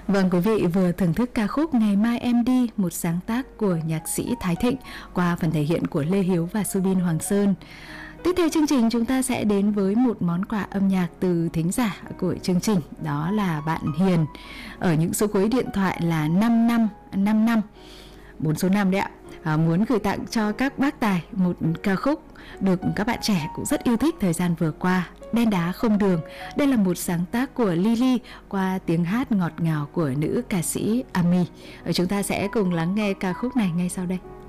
Vâng, quý vị vừa thưởng thức ca khúc Ngày Mai Em Đi, một sáng tác của nhạc sĩ Thái Thịnh qua phần thể hiện của Lê Hiếu và Subin Hoàng Sơn. Tiếp theo chương trình chúng ta sẽ đến với một món quà âm nhạc từ thính giả của chương trình, đó là bạn Hiền ở những số cuối điện thoại là 5555 4 số 5 đấy ạ. Muốn gửi tặng cho các bác tài một ca khúc được các bạn trẻ cũng rất yêu thích thời gian vừa qua, Đen Đá Không Đường. Đây là một sáng tác của Lily qua tiếng hát ngọt ngào của nữ ca sĩ Ami. Chúng ta sẽ cùng lắng nghe ca khúc này ngay sau đây.